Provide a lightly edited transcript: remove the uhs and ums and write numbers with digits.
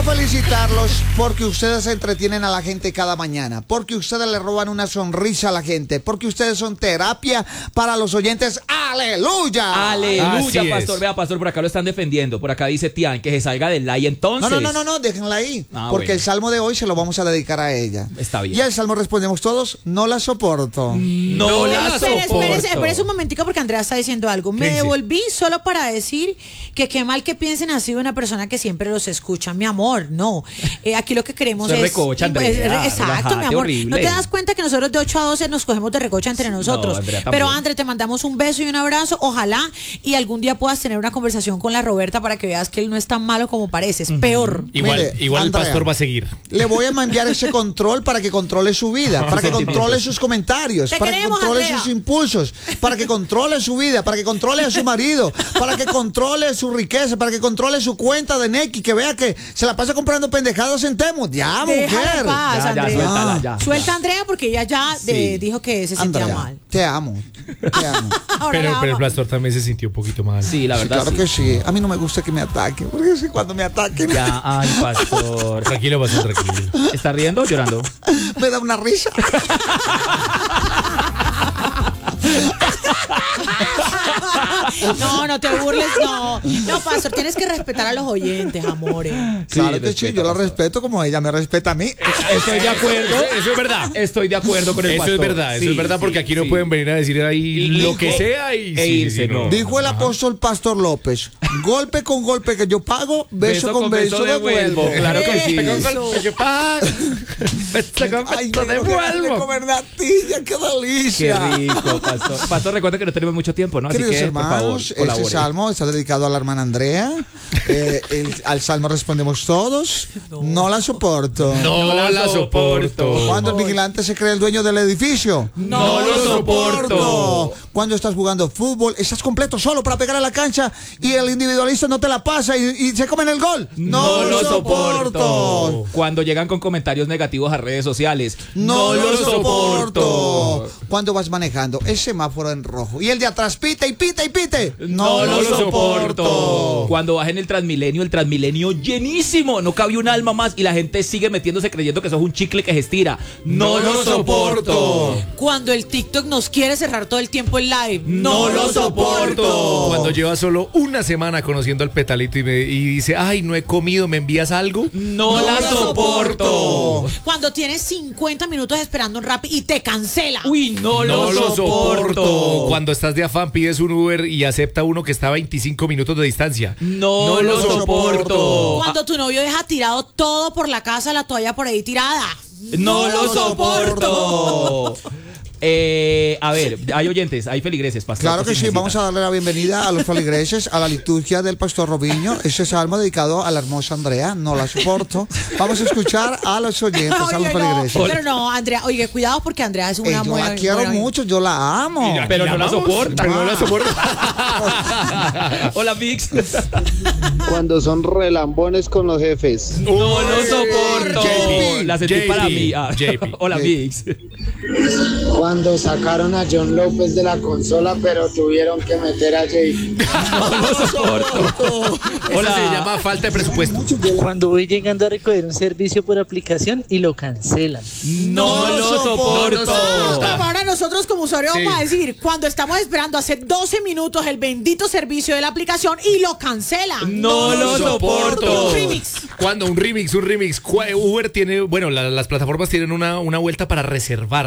felicitarlos porque ustedes entretienen a la gente cada mañana, porque ustedes le roban una sonrisa a la gente, porque ustedes son terapia para los oyentes. ¡Aleluya! ¡Aleluya, pastor! Vea, pastor, por acá lo están defendiendo. Por acá dice Tian que se salga del like entonces. No, déjenla ahí. Porque bueno. el salmo de hoy se lo vamos a dedicar a ella. Está bien. Y el salmo respondemos todos: no la soporto. No la soporto. Espérese un momentico porque Andrea está diciendo algo. Me devolví solo para decir que qué mal que piensen así de una persona que siempre los escucha. Mi amor, no. Aquí lo que queremos es... recocha, Andrea. Exacto, mi amor. Horrible. ¿No te das cuenta que nosotros de 8 a 12 nos cogemos de recocha entre nosotros? No, Andrea, pero Andrea, te mandamos un beso y un abrazo. Ojalá y algún día puedas tener una conversación con la Roberta para que veas que él no es tan malo como parece. Es peor. Igual Andrea, el pastor va a seguir. Le voy a enviar ese control para que controle su vida, para que controle sus comentarios, para que controle sus impulsos, para que controle su vida, para que controle a su marido, para que controle su riqueza, para que controle su cuenta de Nequi, que vea que se la pasa comprando pendejadas en Temu. Ya, mujer. Paz, ya, Andrea. suéltala, ya. Suelta a Andrea porque ella ya dijo que se sentía Andrea, mal. te amo. Ahora Pero el pastor también se sintió un poquito mal. Sí, la verdad. Claro que sí. A mí no me gusta que me ataquen, porque si cuando me ataquen Ya, ay, pastor. Tranquilo, pastor, tranquilo. ¿Está riendo o llorando? me da una risa. No te burles, no. No, pastor, tienes que respetar a los oyentes, amores. Claro que sí, yo la respeto como ella me respeta a mí. Estoy de acuerdo. Eso es verdad. Estoy de acuerdo con el Eso pastor. es verdad, eso es verdad, porque aquí no pueden venir a decir ahí lo que sea y irse, no. Dijo el apóstol Pastor López: golpe con golpe que yo pago, beso con beso devuelvo. Claro que sí. Ay, devuelvo. Comer natilla, qué Qué delicia. rico, pastor. Pastor, recuerda que no tenemos mucho tiempo, ¿no? Así Queridos que, hermanos, por favor, este salmo está dedicado a la hermana Andrea. Al salmo respondemos todos: no la soporto. No la soporto. Cuando el vigilante se cree el dueño del edificio. No lo soporto. Cuando estás jugando fútbol, estás completo solo para pegar a la cancha y el individualista no te la pasa y se comen el gol. No lo soporto. Cuando llegan con comentarios negativos a redes sociales. No lo soporto. Cuando vas manejando el semáforo en rojo y el de atrás pita y pita y pite. No lo soporto. Cuando vas en el Transmilenio llenísimo, no cabe un alma más y la gente sigue metiéndose creyendo que sos un chicle que se estira. No lo soporto. Cuando el TikTok nos quiere cerrar todo el tiempo el live. No lo soporto. Cuando lleva solo una semana conociendo al petalito y dice, ay, no he comido, ¿me envías algo? No la soporto. Cuando tienes 50 minutos esperando un Rappi y te cancela. Uy, no lo soporto. Cuando estás de afán, pides un Uber y acepta uno que está a 25 minutos de distancia. No lo soporto. Cuando tu novio deja tirado todo por la casa, la toalla por ahí tirada. No lo soporto. A ver, hay oyentes, hay feligreses, pastor. Claro que sí, vamos a darle la bienvenida a los feligreses, a la liturgia del pastor Robinho. Ese salmo dedicado a la hermosa Andrea, no la soporto. Vamos a escuchar a los oyentes, a los feligreses. Pero no, Andrea, oye, cuidado porque Andrea es una Yo la quiero mucho, yo la amo. Pero no la soporta. Pero no la soporta. Hola, Vix. Cuando son relambones con los jefes. No lo soporto. JP. La sentí para mí. JP. Hola, JP. Vix. Cuando sacaron a John López de la consola, pero tuvieron que meter a Jay. No lo soporto. Hola. Se llama falta de presupuesto. Cuando voy llegando a recoger un servicio por aplicación y lo cancelan. No lo soporto. Ahora nosotros como usuarios Sí. vamos a decir, cuando estamos esperando hace 12 minutos el bendito servicio de la aplicación y lo cancelan. No lo soporto. Un remix. Cuando un remix. Uber tiene, bueno, las plataformas tienen una vuelta para reservar.